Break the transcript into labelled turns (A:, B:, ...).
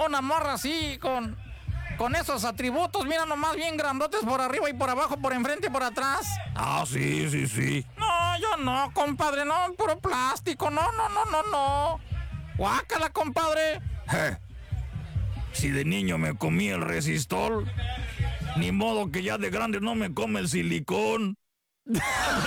A: una morra así, con esos atributos, mira nomás, bien grandotes por arriba y por abajo, por enfrente y por atrás.
B: Ah, sí.
A: No, yo no, compadre, no, puro plástico, no. Guácala, compadre.
B: Si de niño me comí el resistol, ni modo que ya de grande no me come el silicón.